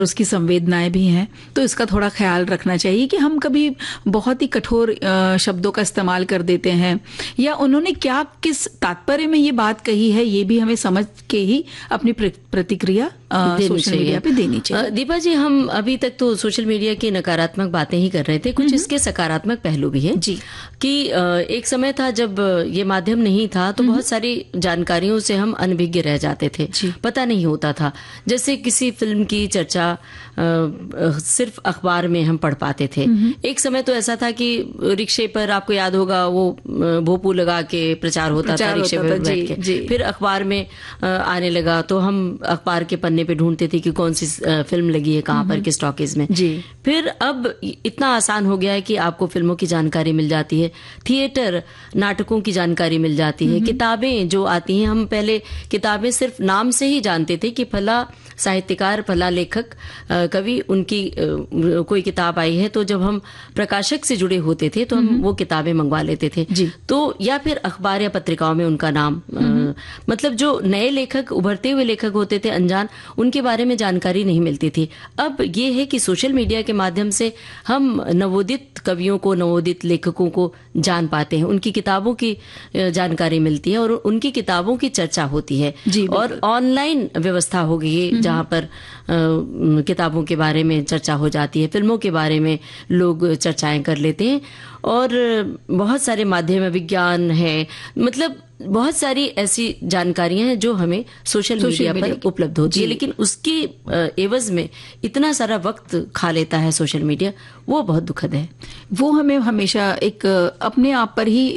उसकी संवेदनाएं भी हैं, तो इसका थोड़ा ख्याल रखना चाहिए कि हम कभी बहुत ही कठोर शब्दों का इस्तेमाल कर देते हैं, या उन्होंने क्या किस तात्पर्य में ये बात कही है, ये भी हमें समझ के ही अपनी प्रतिक्रिया सोशल मीडिया पे देनी चाहिए। दीपा जी, हम अभी तक तो सोशल मीडिया की नकारात्मक बातें ही कर रहे थे, कुछ इसके सकारात्मक पहलू भी हैं जी। कि एक समय था जब ये माध्यम नहीं था तो बहुत सारी जानकारियों से हम अनभिज्ञ रह जाते थे, पता नहीं होता था। जैसे किसी फिल्म की चर्चा सिर्फ अखबार में हम पढ़ पाते थे। एक समय तो ऐसा था कि रिक्शे पर, आपको याद होगा, वो भोपू लगा के प्रचार होता था रिक्शे पर बैठ के। फिर अखबार में आने लगा तो हम अखबार के पन्ने पे ढूंढते थे कि कौन सी फिल्म लगी है, कहाँ पर, किस टॉकीज में। फिर अब इतना आसान हो गया है कि आपको फिल्मों की जानकारी मिल जाती है, थिएटर नाटकों की जानकारी मिल जाती है, किताबें जो आती हैं, हम पहले किताबें सिर्फ नाम से ही जानते थे कि फला साहित्यकार, फला लेखक, कवि, उनकी कोई किताब आई है, तो जब हम प्रकाशक से जुड़े होते थे तो हम वो किताबें मंगवा लेते थे। तो या फिर अखबार या पत्रिकाओं में उनका नाम, मतलब जो नए लेखक, उभरते हुए लेखक होते थे, अनजान, उनके बारे में जानकारी नहीं मिलती थी। अब ये है कि सोशल मीडिया के माध्यम से हम नवोदित कवियों को, नवोदित लेखकों को जान पाते हैं, उनकी किताबों की जानकारी मिलती है और उनकी किताबों की चर्चा होती है। और ऑनलाइन व्यवस्था हो गई है जहां पर किताबों के बारे में चर्चा हो जाती है, फिल्मों के बारे में लोग चर्चाएं कर लेते हैं, और बहुत सारे माध्यम, विज्ञान है, मतलब बहुत सारी ऐसी जानकारियां हैं जो हमें सोशल मीडिया पर उपलब्ध होती है। लेकिन उसकी एवज में इतना सारा वक्त खा लेता है सोशल मीडिया, वो बहुत दुखद है। वो हमें हमेशा एक अपने आप पर ही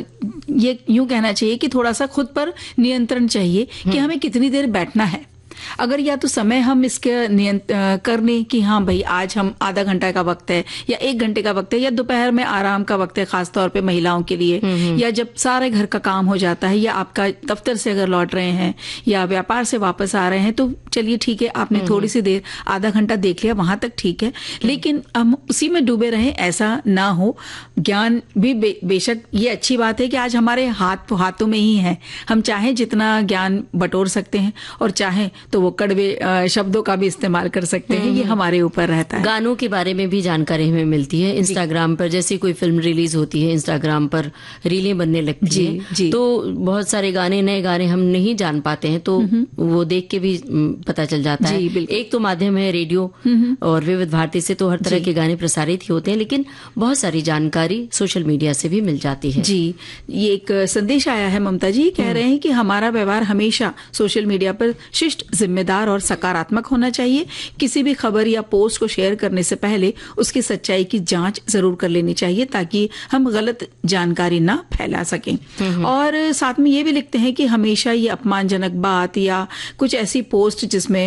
ये यूं कहना चाहिए कि थोड़ा सा खुद पर नियंत्रण चाहिए कि हमें कितनी देर बैठना है। अगर या तो समय हम इसके करने कि हाँ भाई आज हम आधा घंटा का वक्त है या 1 घंटे का वक्त है, या दोपहर में आराम का वक्त है, खासतौर पे महिलाओं के लिए, या जब सारे घर का काम हो जाता है, या आपका दफ्तर से अगर लौट रहे हैं या व्यापार से वापस आ रहे हैं, तो चलिए ठीक है, आपने थोड़ी सी देर, आधा घंटा देख लिया, वहां तक ठीक है। लेकिन हम उसी में डूबे रहें, ऐसा ना हो। ज्ञान भी बेशक ये अच्छी बात है कि आज हमारे हाथों में ही है, हम चाहें जितना ज्ञान बटोर सकते हैं, और चाहें तो वो कड़वे शब्दों का भी इस्तेमाल कर सकते हैं, ये हमारे ऊपर रहता है। गानों के बारे में भी जानकारी हमें मिलती है इंस्टाग्राम पर, जैसे कोई फिल्म रिलीज होती है, इंस्टाग्राम पर रीलें बनने लगती हैं, तो बहुत सारे गाने, नए गाने हम नहीं जान पाते हैं, तो वो देख के भी पता चल जाता है। एक तो माध्यम है रेडियो, और विविध भारती से तो हर तरह के गाने प्रसारित ही होते हैं, लेकिन बहुत सारी जानकारी सोशल मीडिया से भी मिल जाती है। जी, ये एक संदेश आया है, ममता जी कह रहे हैं कि हमारा व्यवहार हमेशा सोशल मीडिया पर शिष्ट, जिम्मेदार और सकारात्मक होना चाहिए। किसी भी खबर या पोस्ट को शेयर करने से पहले उसकी सच्चाई की जांच जरूर कर लेनी चाहिए, ताकि हम गलत जानकारी ना फैला सकें। और साथ में ये भी लिखते हैं कि हमेशा ये अपमानजनक बात या कुछ ऐसी पोस्ट जिसमें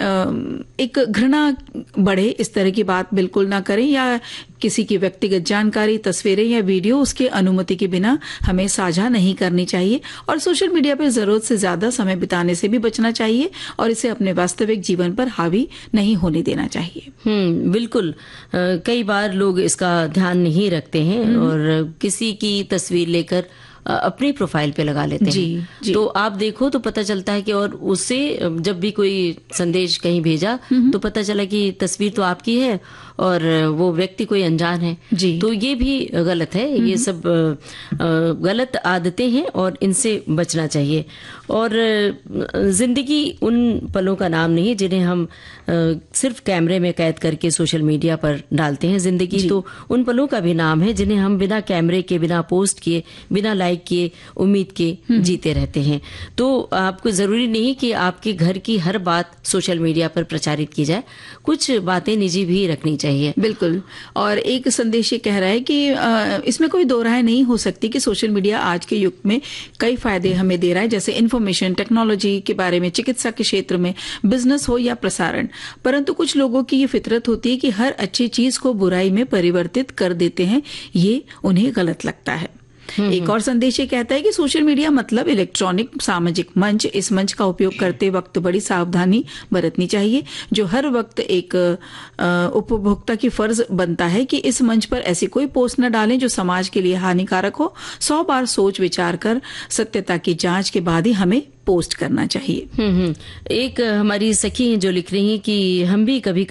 एक घृणा बढ़े, इस तरह की बात बिल्कुल ना करें, या किसी की व्यक्तिगत जानकारी, तस्वीरें या वीडियो उसके अनुमति के बिना हमें साझा नहीं करनी चाहिए। और सोशल मीडिया पर जरूरत से ज्यादा समय बिताने से भी बचना चाहिए, और इसे अपने वास्तविक जीवन पर हावी नहीं होने देना चाहिए। बिल्कुल। कई बार लोग इसका ध्यान नहीं रखते हैं और किसी की तस्वीर लेकर अपनी प्रोफाइल पे लगा लेते हैं। तो आप देखो तो पता चलता है कि, और उससे जब भी कोई संदेश कहीं भेजा तो पता चला कि तस्वीर तो आपकी है और वो व्यक्ति कोई अनजान है। तो ये भी गलत है। ये सब गलत आदतें हैं और इनसे बचना चाहिए। और जिंदगी उन पलों का नाम नहीं जिन्हें हम सिर्फ कैमरे में कैद करके सोशल मीडिया पर डालते हैं। जिंदगी तो उन पलों का भी नाम है जिन्हें हम बिना कैमरे के, बिना पोस्ट किए, बिना लाइक किए, उम्मीद के जीते रहते हैं। तो आपको जरूरी नहीं कि आपके घर की हर बात सोशल मीडिया पर प्रचारित की जाए, कुछ बातें निजी भी रखनी चाहिए। बिल्कुल। और एक संदेश ये कह रहा है कि इसमें कोई दो राय नहीं हो सकती कि सोशल मीडिया आज के युग में कई फायदे हमें दे रहा है, जैसे इन्फॉर्मेशन टेक्नोलॉजी के बारे में, चिकित्सा के क्षेत्र में, बिजनेस हो या प्रसारण। परंतु कुछ लोगों की ये फितरत होती है कि हर अच्छी चीज को बुराई में परिवर्तित कर देते हैं, ये उन्हें गलत लगता है। एक और संदेश ये कहता है कि सोशल मीडिया मतलब इलेक्ट्रॉनिक सामाजिक मंच, इस मंच का उपयोग करते वक्त बड़ी सावधानी बरतनी चाहिए। जो हर वक्त एक उपभोक्ता की फर्ज बनता है कि इस मंच पर ऐसी कोई पोस्ट न डालें जो समाज के लिए हानिकारक हो। 100 बार सोच विचार कर सत्यता की जांच के बाद ही हमें पोस्ट करना चाहिए। एक हमारी सखी जो लिख रही हैं कि हम भी कभी